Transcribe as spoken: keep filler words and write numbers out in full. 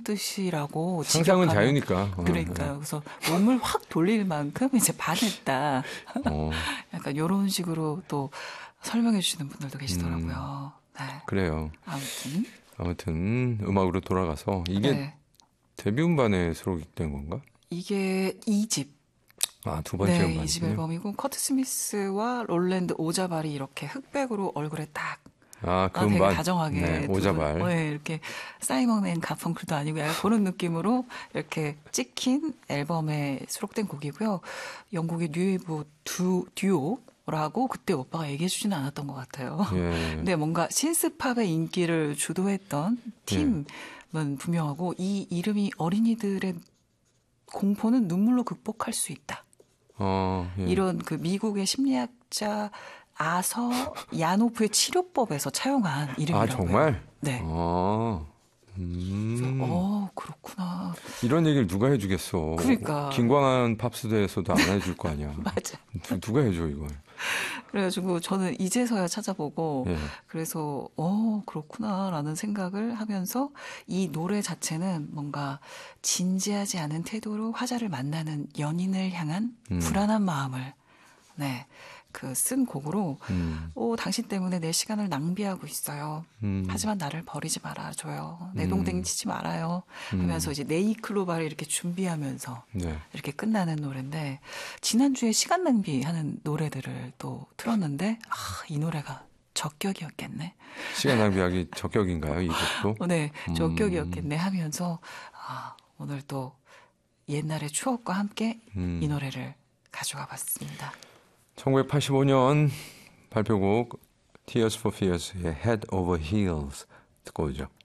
뜻이라고 상상은 직역하면- 자유니까. 그러니까요. 그래서 몸을 확 돌릴 만큼 이제 반했다. 어. 약간 이런 식으로 또 설명해 주시는 분들도 계시더라고요. 네. 그래요. 아무튼 아무튼 음악으로 돌아가서 이게 네. 데뷔 음반에 수록된 건가? 이게 이 집. 아, 두 번째 네, 음반이군요. 이 집 앨범이고 커트 스미스와 롤랜드 오자발이 이렇게 흑백으로 얼굴에 딱 아, 그 아, 되게 음반. 다정하게 네, 두 분, 오자발. 네, 이렇게 사이먼 앤 가펑클도 아니고 약간 그런 느낌으로 이렇게 찍힌 앨범에 수록된 곡이고요. 영국의 뉴웨이브 두 듀오라고 그때 오빠가 얘기해 주지는 않았던 것 같아요. 예. 근데 뭔가 신스팝의 인기를 주도했던 팀은 분명하고 이 이름이 어린이들의 공포는 눈물로 극복할 수 있다. 어, 예. 이런 그 미국의 심리학자 아서 야노프의 치료법에서 차용한 이름이라고요. 아, 정말? 네. 어. 음. 어, 그렇구나. 이런 얘기를 누가 해주겠어. 그러니까. 김광한 팝스대에서도 안 해줄 거 아니야. 맞아. 누, 누가 해줘 이걸. 그래가지고 저는 이제서야 찾아보고 예. 그래서 어 그렇구나라는 생각을 하면서 이 노래 자체는 뭔가 진지하지 않은 태도로 화자를 만나는 연인을 향한 음. 불안한 마음을 네. 그 쓴 곡으로 음. 오 당신 때문에 내 시간을 낭비하고 있어요. 음. 하지만 나를 버리지 말아줘요. 내 음. 동댕 치지 말아요. 하면서 음. 이제 네이클로바를 이렇게 준비하면서 네. 이렇게 끝나는 노래인데 지난주에 시간 낭비하는 노래들을 또 틀었는데 아, 이 노래가 적격이었겠네. 시간 낭비하기 적격인가요, 이 곡도? 어, 네, 음. 적격이었겠네 하면서 아, 오늘 또 옛날의 추억과 함께 음. 이 노래를 가져와 봤습니다. 천구백팔십오 년 발표곡 Tears for Fears의 Head Over Heels 듣고 오죠.